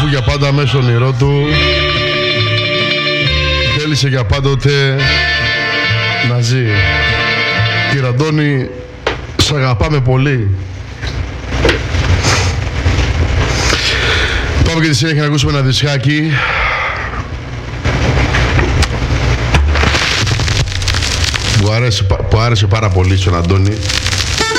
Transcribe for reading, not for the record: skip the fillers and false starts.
αφού για πάντα μέσα στο όνειρό του θέλησε για πάντοτε να ζει. Κύριε Αντώνη, σ' αγαπάμε πολύ. Πάμε και τη συνέχεια να ακούσουμε ένα δισκάκι που άρεσε πάρα πολύ στον Αντώνη.